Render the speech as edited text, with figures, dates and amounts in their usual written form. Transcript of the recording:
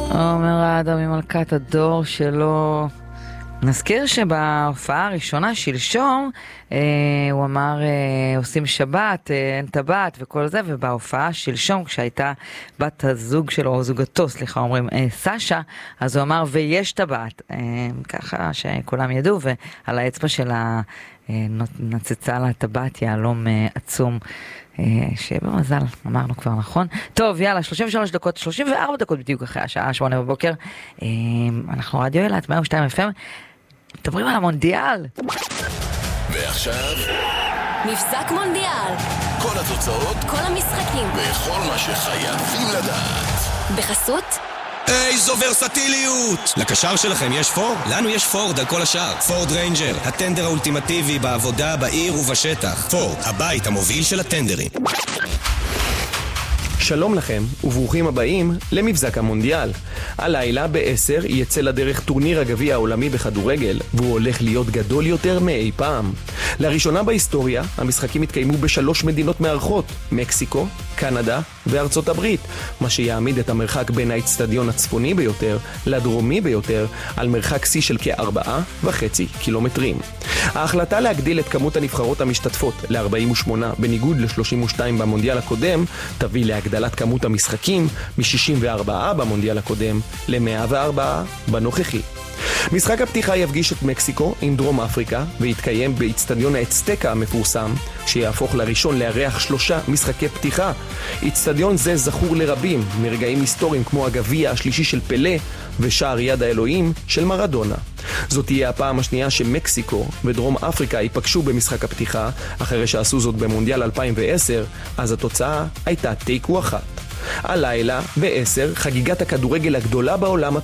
עומר אדם ממלכת הדור שלו. נזכיר שבהופעה הראשונה שלשום הוא אמר עושים שבת, אין טבעת וכל זה, ובהופעה שלשום כשהייתה בת הזוג שלו, או זוגתו, סליחה, אומרים סשה, אז הוא אמר ויש טבעת, ככה שכולם ידעו, ועל האצבע שלה נצצה לה טבעת יעלום עצום. שיהיה במזל, אמרנו כבר נכון. טוב, יאללה, 33 דקות, 34 דקות בדיוק אחרי השעה 8 בבוקר. אנחנו רדיו אילת, 102 FM, מדברים על המונדיאל. ועכשיו מבזק מונדיאל, כל התוצאות, כל המשחקים וכל מה שחייבים לדעת בחסות איזו ורסטיליות! לקשר שלכם יש פורד? לנו יש פורד על כל השאר. פורד ריינג'ר, הטנדר האולטימטיבי בעבודה, בעיר ובשטח. פורד, הבית המוביל של הטנדרים. שלום לכם וברוכים הבאים למבזק המונדיאל. הלילה ב-10 יצא לדרך טורניר הגביע העולמי בכדורגל, והוא הולך להיות גדול יותר מאי פעם. לראשונה בהיסטוריה המשחקים התקיימו ב3 מדינות מארחות, מקסיקו, קנדה וארצות הברית, מה שיעמיד את המרחק בין האצטדיון הצפוני ביותר לדרומי ביותר על מרחק שיא של כ4.5 קילומטרים. ההחלטה להגדיל את כמות הנבחרות המשתתפות ל-48 בניגוד ל-32 במונדיאל הקודם תביא להגדלת כמות המשחקים מ-64 במונדיאל הקודם ל-104 בנוכחי. משחק הפתיחה יפגיש את מקסיקו עם דרום אפריקה ויתקיים באצטדיון האצטקה המפורסם, שיהפוך לראשון לארח 3 משחקי פתיחה. אצטדיון זה זכור לרבים מרגעים היסטוריים כמו הגביע השלישי של פלה ושער יד האלוהים של מרדונה. זאת תהיה הפעם השנייה שמקסיקו ודרום אפריקה ייפגשו במשחק הפתיחה, אחרי שעשו זאת במונדיאל 2010, אז התוצאה הייתה תיקו 1. הלילה ב-10 חגיגת הכדורגל הגדולה בעולם